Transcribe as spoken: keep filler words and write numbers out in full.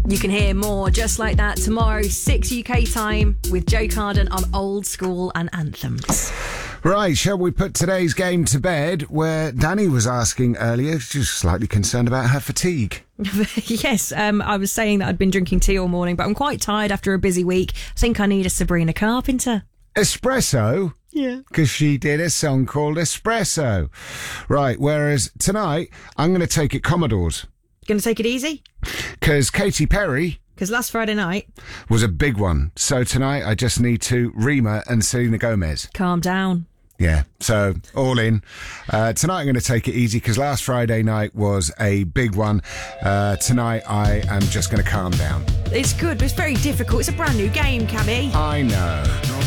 You can hear more just like that tomorrow, six U K time, with Joe Carden on Old School and Anthems. Right, shall we put today's game to bed, where Danny was asking earlier, she was slightly concerned about her fatigue. Yes, um, I was saying that I'd been drinking tea all morning, but I'm quite tired after a busy week. I think I need a Sabrina Carpenter. Espresso? Yeah. Because she did a song called Espresso. Right, whereas tonight, I'm going to take it Commodores. Going to take it easy? Because Katy Perry... Because last Friday night... was a big one. So tonight, I just need to Rima and Selena Gomez. Calm down. Yeah, so all in. Uh, tonight I'm going to take it easy because last Friday night was a big one. Uh, tonight I am just going to calm down. It's good, but it's very difficult. It's a brand new game, Cammy. I know.